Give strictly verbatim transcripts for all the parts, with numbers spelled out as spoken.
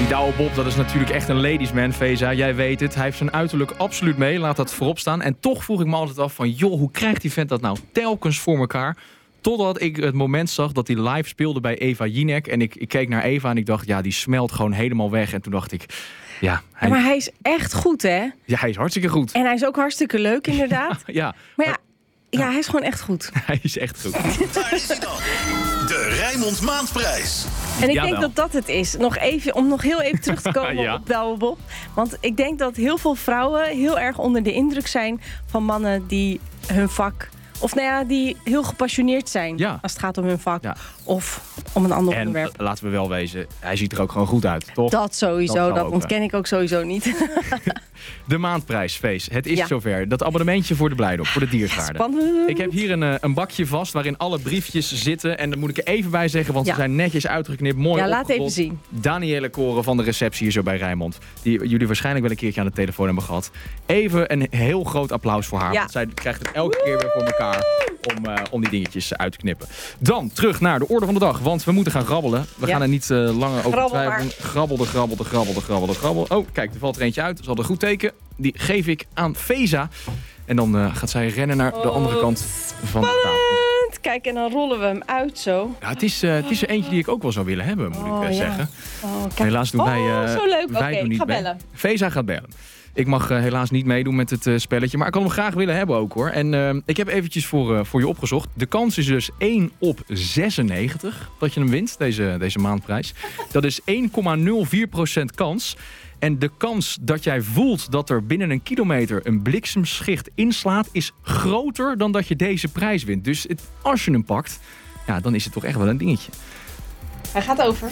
Die Douwe Bob, dat is natuurlijk echt een ladiesman, Feza. Jij weet het. Hij heeft zijn uiterlijk absoluut mee. Laat dat voorop staan. En toch vroeg ik me altijd af van... joh, hoe krijgt die vent dat nou telkens voor elkaar? Totdat ik het moment zag dat hij live speelde bij Eva Jinek. En ik, ik keek naar Eva en ik dacht... ja, die smelt gewoon helemaal weg. En toen dacht ik... ja, hij... ja, maar hij is echt goed, hè? Ja, hij is hartstikke goed. En hij is ook hartstikke leuk, inderdaad. ja. Maar ja, ja, hij is gewoon echt goed. Hij is echt goed. Daar is hij dan. De Rijnmond Maandprijs. En ik Jawel. denk dat dat het is. Nog even, om nog heel even terug te komen Ja. op Douwe Bob. Want ik denk dat heel veel vrouwen heel erg onder de indruk zijn... van mannen die hun vak... of nou ja, die heel gepassioneerd zijn Ja. als het gaat om hun vak. Ja. Of om een ander En onderwerp. uh, laten we wel wezen, hij ziet er ook gewoon goed uit, toch? Dat sowieso, Dat dat, zou ook, ontken ik ook sowieso niet. De maandprijsfeest. Het is Ja. zover. Dat abonnementje voor de Blijdorp, voor de diergaarden. Spannend. Ik heb hier een, uh, een bakje vast waarin alle briefjes zitten. En daar moet ik er even bij zeggen, want Ja. ze zijn netjes uitgeknipt. Mooi Ja, laat opgerold. even zien. Danielle Koren van de receptie hier zo bij Rijnmond. Die jullie waarschijnlijk wel een keertje aan de telefoon hebben gehad. Even een heel groot applaus voor haar. Ja. Want zij krijgt het elke keer weer voor elkaar om, uh, om die dingetjes uit te knippen. Dan terug naar de orde van de dag. Want we moeten gaan grabbelen. We Ja. gaan er niet uh, langer over Grabbel twijfelen. Grabbelde, grabbelde, grabbelde, grabbelde, grabbel. Oh, kijk, er valt er eentje uit. Dat is al een goed teken. Die geef ik aan Feza. En dan uh, gaat zij rennen naar de Oh, andere kant van de tafel. Spannend. Kijk, en dan rollen we hem uit zo. Ja, het, is, uh, het is er eentje die ik ook wel zou willen hebben, moet ik Oh, uh, ja. zeggen. Oh, kijk. Helaas doen wij, uh, Oh, zo leuk. wij Oké, doen ik niet ga mee. bellen. Feza gaat bellen. Ik mag uh, helaas niet meedoen met het uh, spelletje, maar ik kan hem graag willen hebben ook, hoor. En uh, ik heb eventjes voor, uh, voor je opgezocht. De kans is dus één op zesennegentig dat je hem wint, deze, deze maandprijs. Dat is één komma nul vier procent kans. En de kans dat jij voelt dat er binnen een kilometer een bliksemschicht inslaat... is groter dan dat je deze prijs wint. Dus het, als je hem pakt, ja, dan is het toch echt wel een dingetje. Hij gaat over.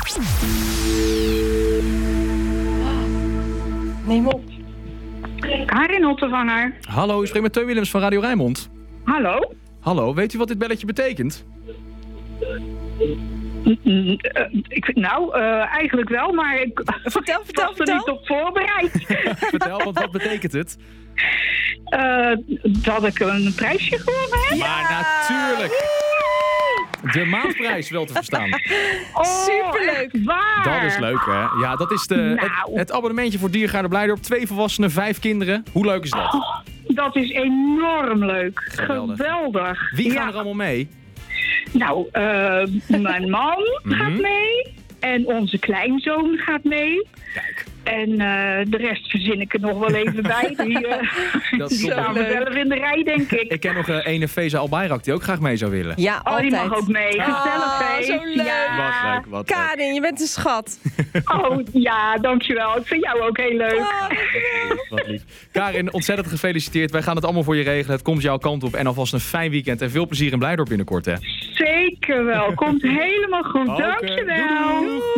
Neem op. Karin Ottevanger. Hallo, ik spreek met Teun Willems van Radio Rijnmond. Hallo. Hallo, weet u wat dit belletje betekent? Mm, mm, eh, ik, nou, eh, eigenlijk wel, maar ik Vertel, ik vertel, was er vertel. niet op voorbereid. Vertel, want wat betekent het? Eh, dat ik een prijsje gewonnen heb. Maar natuurlijk! De maandprijs wel te verstaan. Oh, Superleuk. echt waar. Dat is leuk, hè? Ja, dat is de, Nou. het, het abonnementje voor Diergaarde Blijdorp. Twee volwassenen, vijf kinderen. Hoe leuk is dat? Oh, dat is enorm leuk. Geweldig. Geweldig. Wie gaan Ja. er allemaal mee? Nou, eh, mijn man Mhm. gaat mee. En onze kleinzoon gaat mee. Kijk. En uh, de rest verzin ik er nog wel even bij. Die, uh, Dat is die toch staan leuk. we wel even in de rij, denk ik. Ik ken nog uh, ene Feza Albayrak die ook graag mee zou willen. Ja, Oh, altijd. die mag ook mee. Gezellig Ah, feest. zo leuk. Ja. Wat leuk, wat leuk. Karin, je bent een schat. Oh, ja, dankjewel. Ik vind jou ook heel leuk. Ah, Wat lief. Karin, ontzettend gefeliciteerd. Wij gaan het allemaal voor je regelen. Het komt jouw kant op. En alvast een fijn weekend. En veel plezier in Blijdorp binnenkort, hè? Zeker wel. Komt helemaal goed. Oké, Dankjewel. doei, doei.